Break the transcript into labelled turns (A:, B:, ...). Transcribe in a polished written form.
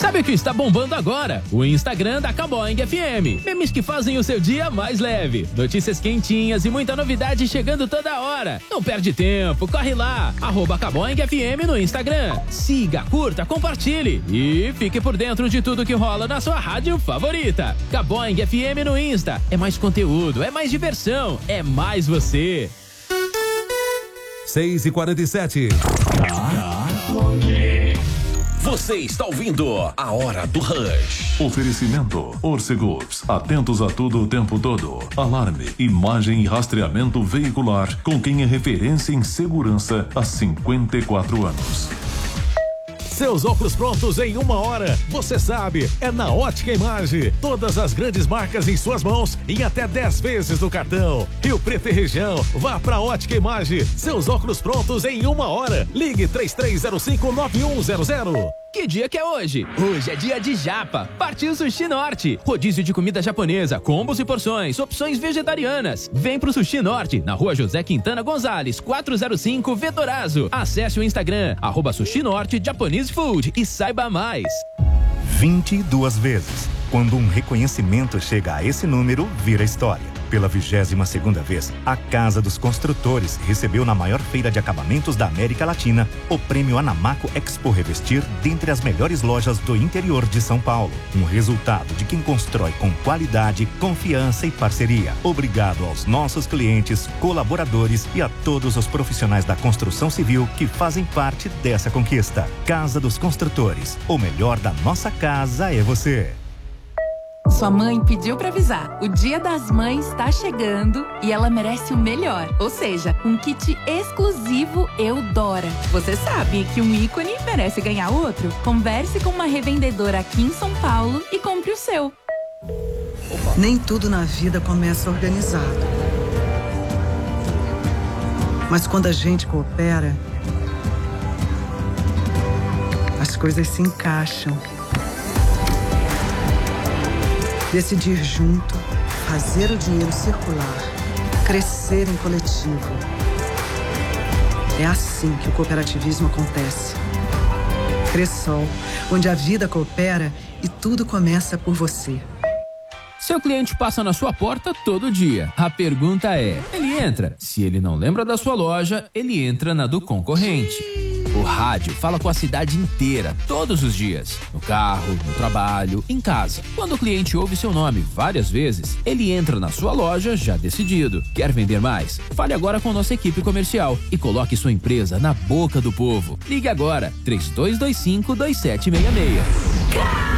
A: Sabe o que está bombando agora? O Instagram da Caboing FM. Memes que fazem o seu dia mais leve. Notícias quentinhas e muita novidade chegando toda hora. Não perde tempo, corre lá. @Caboing FM no Instagram. Siga, curta, compartilhe e fique por dentro de tudo que rola na sua rádio favorita. Caboing FM no Insta. É mais conteúdo, é mais diversão, é mais você.
B: 6h47.
C: Você está ouvindo a Hora do Rush.
D: Oferecimento Orcegups. Atentos a tudo o tempo todo. Alarme, imagem e rastreamento veicular com quem é referência em segurança há 54 anos.
B: Seus óculos prontos em 1 hora. Você sabe, é na Ótica Imagem. Todas as grandes marcas em suas mãos em até 10 vezes no cartão. Rio Preto e região, vá pra Ótica Imagem. Seus óculos prontos em 1 hora. Ligue 33059100.
A: Que dia que é hoje? Hoje é dia de japa. Partiu Sushi Norte. Rodízio de comida japonesa, combos e porções, opções vegetarianas. Vem pro Sushi Norte, na rua José Quintana Gonzalez, 405 Vetorazo. Acesse o Instagram, @Sushi Norte Japanese Food e saiba mais.
E: 22 vezes. Quando um reconhecimento chega a esse número, vira história. Pela 22ª vez, a Casa dos Construtores recebeu na maior feira de acabamentos da América Latina o prêmio Anamaco Expo Revestir dentre as melhores lojas do interior de São Paulo. Um resultado de quem constrói com qualidade, confiança e parceria. Obrigado aos nossos clientes, colaboradores e a todos os profissionais da construção civil que fazem parte dessa conquista. Casa dos Construtores. O melhor da nossa casa é você.
F: Sua mãe pediu pra avisar. O Dia das Mães tá chegando e ela merece o melhor. Ou seja, um kit exclusivo Eudora. Você sabe que um ícone merece ganhar outro? Converse com uma revendedora aqui em São Paulo e compre o seu.
G: Nem tudo na vida começa organizado. Mas quando a gente coopera, as coisas se encaixam. Decidir junto, fazer o dinheiro circular, crescer em coletivo. É assim que o cooperativismo acontece. Cressol, onde a vida coopera e tudo começa por você.
A: Seu cliente passa na sua porta todo dia. A pergunta é, ele entra? Se ele não lembra da sua loja, ele entra na do concorrente. O rádio fala com a cidade inteira, todos os dias. No carro, no trabalho, em casa. Quando o cliente ouve seu nome várias vezes, ele entra na sua loja já decidido. Quer vender mais? Fale agora com nossa equipe comercial e coloque sua empresa na boca do povo. Ligue agora, 3225-2766.